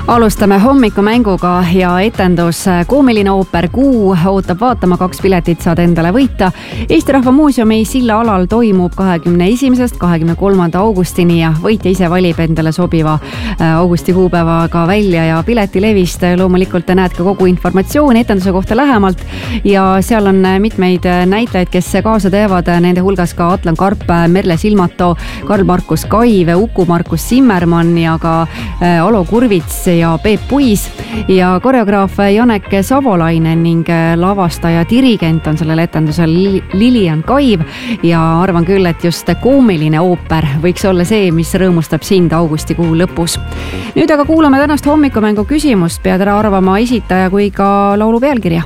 Alustame hommikumänguga ja etendus Koomiline ooper Kuu ootab vaatama, 2 piletit saad endale võita. Eesti Rahva Muuseumi Silla alal toimub 21. 23. augustini ja võitja ise valib endale sobiva augusti kuupäevaga välja ja piletilevist loomulikult näed ka kogu informatsiooni etenduse kohta lähemalt ja seal on mitmeid näitlejaid, kes kaasa teevad, nende hulgas ka Atlan Karp, Merle Silmato, Karl-Markus Kaive, Uku-Markus Simmermann ja ka Alo Kurvits ja Peep Puis ja koreograaf Janek Savolainen ning lavastaja dirigent on sellel etendusel Lilian Kaiv ja arvan küll, et just Koomiline ooper võiks olla see, mis rõõmustab sind augustikuu lõpus. Nüüd aga kuulame tänast hommikumängu küsimust, pead ära arvama esitaja kui ka laulu pealkirja.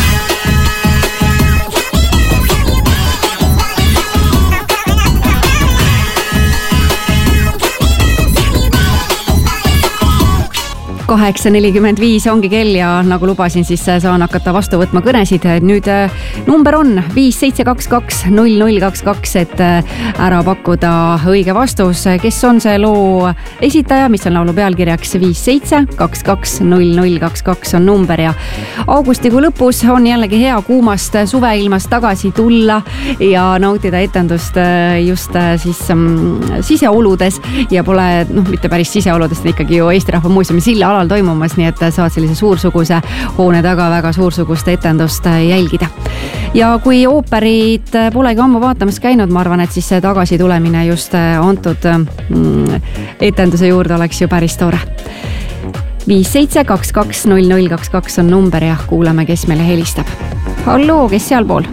(8:45) ongi kell ja nagu lubasin, siis saan hakata vastu võtma kõnesid. Nüüd number on 5722 0022, et ära pakkuda õige vastus. Kes on see loo esitaja, mis on laulu pealkirjaks 5722 0022 on number ja augustikuu lõpus on jällegi hea kuumast suveilmast tagasi tulla ja nautida etendust just siis siseoludes ja pole, mitte päris siseoludest, ikkagi ju Eesti Rahva Muuseumi Silla alal toimumas, nii et saad sellise suursuguse hoone taga väga suursugust etendust jälgida. Ja kui ooperid polegi ammu vaatamas käinud, ma arvan, et siis see tagasi tulemine just antud etenduse juurde oleks ju päris tore. 5722 0022 on number ja kuulame, kes meile helistab. Halloo, kes sealpool?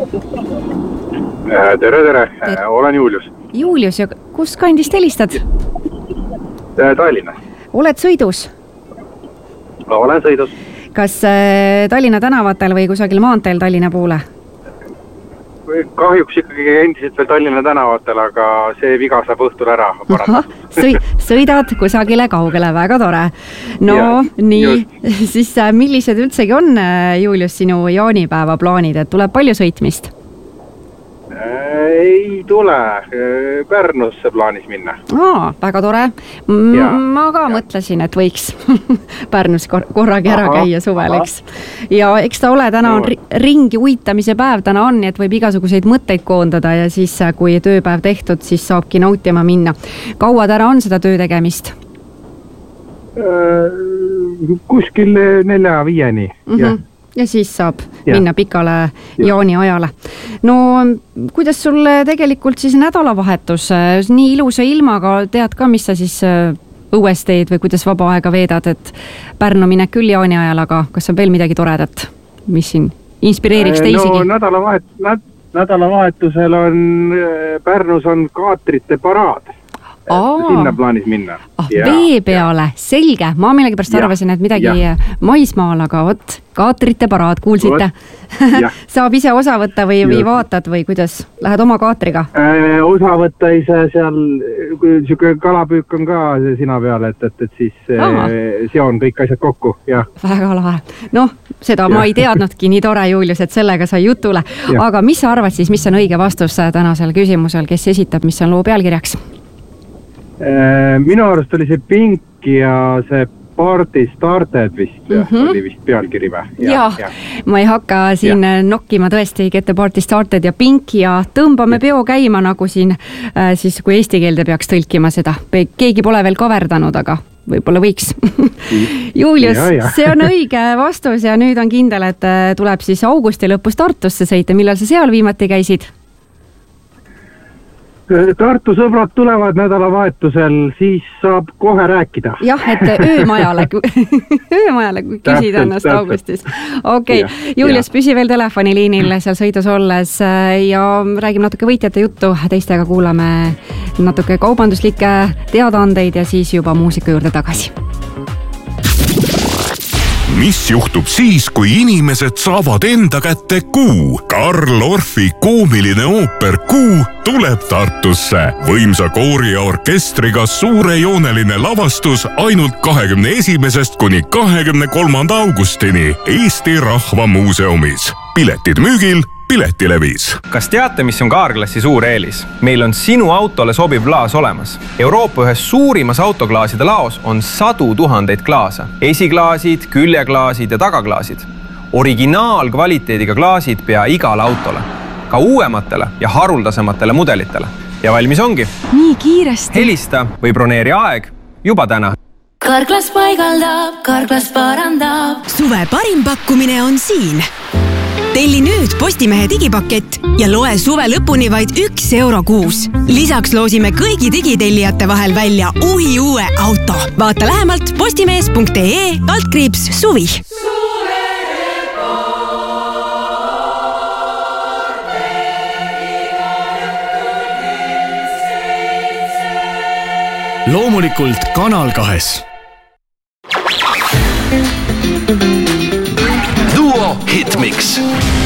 Tere. Olen Julius. Julius, ja kus kandist helistad? Tallinnas. Oled sõidus? Olen sõidus. Kas Tallinna tänavatel või kusagil maanteel Tallinna poole? Kahjuks ikkagi endiselt veel Tallinna tänavatel, aga see viga saab õhtul ära parandada. Sõidad kusagile kaugele, väga tore. No ja, nii, just. Siis millised üldsegi on, Julius, sinu jaanipäeva plaanid, et tuleb palju sõitmist? Ei tule, Pärnusse plaanis minna. Väga tore. Ma ka mõtlesin, et võiks Pärnus korragi ära käia suveleks. Ja eks ta ole, täna on ringi uitamise päev, täna on, et võib igasuguseid mõtteid koondada ja siis, kui tööpäev tehtud, siis saabki nautima minna. Kauad ära on seda töö tegemist? Kuskil 4-5-ni, jah. Ja siis saab minna pikale jaani ajale. No, kuidas sul tegelikult siis nädalavahetus nii ilusa ilmaga, tead ka, mis sa siis õues teed või kuidas vaba aega veedad, et Pärnu minek küll jaani ajal, aga kas on veel midagi toredat, mis siin inspireeriks teisigi? No, nädalavahetusel on Pärnus on kaatrite paraad. Sinna plaanis minna. Vee peale, selge. Ma millegipärast arvasin, et midagi maismaal, aga kaatrite paraad, kuulsite? Saab ise osa võtta või vaatad või kuidas? Lähed oma kaatriga? Osa võtta ise seal, kui siuke kalapüük on ka sina peal, et siis seon kõik asjad kokku. Väga lahe. Noh, seda ma ei teadnudki, nii tore, Julius, et sellega sai jutule. Aga mis sa arvad siis, mis on õige vastus tänasel küsimusel, kes esitab, mis on loo pealkirjaks? Minu arust oli see Pink ja see Party Started vist, oli vist pealkiri või? Ja, ma ei hakka siin nokkima tõesti, Get the Party Started ja Pink ja tõmbame peo käima nagu siin, siis kui eesti keelde peaks tõlkima seda. Keegi pole veel kaverdanud, aga võib-olla võiks. Julius, see on õige vastus ja nüüd on kindel, et tuleb siis augusti lõpus Tartusse sõita. Millal sa seal viimati käisid? Tartu sõbrad tulevad nädalavahetusel, siis saab kohe rääkida. Jah, et öömajale kui küsida ennast augustis. Okei, Julius, püsi veel telefoniliinil seal sõidus olles ja räägime natuke võitjate juttu. Teistega kuulame natuke kaubanduslikke teadaandeid ja siis juba muusika juurde tagasi. Mis juhtub siis, kui inimesed saavad enda kätte Kuu? Karl Orfi Koomiline ooper Kuu tuleb Tartusse. Võimsa koori ja orkestriga suurejooneline lavastus ainult 21. kuni 23. augustini Eesti Rahva Muuseumis. Piletid müügil Piletilevis. Kas teate, mis on Carglassi suur eelis? Meil on sinu autole sobiv klaas olemas. Euroopa ühes suurimas autoklaaside laos on 100 000 klaase. Esiklaasid, küljeklaasid ja tagaklaasid. Originaalkvaliteediga klaasid pea igale autole. Ka uuematele ja haruldasematele mudelitele. Ja valmis ongi. Nii kiiresti. Helista või broneeri aeg juba täna. Carglass paigaldab, Carglass parandab. Suve parim pakkumine on siin. Telli nüüd Postimehe digipakett ja loe suve lõpuni vaid €1 kuus. Lisaks loosime kõigi digitellijate vahel välja uue auto. Vaata lähemalt postimees.ee/suvi. Loomulikult Kanal 2. Duo Hitmix.